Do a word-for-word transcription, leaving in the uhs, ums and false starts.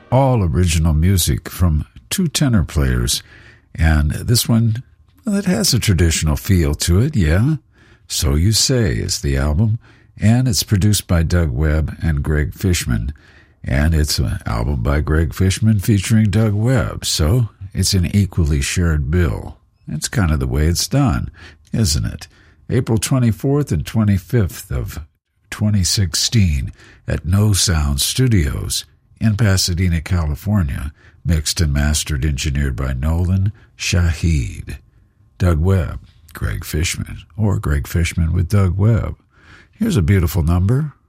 all original music from two tenor players. And this one, well, it has a traditional feel to it, yeah. So You Say is the album, and it's produced by Doug Webb and Greg Fishman. And it's an album by Greg Fishman featuring Doug Webb, so it's an equally shared bill. It's kind of the way it's done, isn't it? April twenty-fourth and twenty-fifth of twenty sixteen at No Sound Studios in Pasadena, California, mixed and mastered, engineered by Nolan Shahid. Doug Webb, Greg Fishman, or Greg Fishman with Doug Webb. Here's a beautiful number,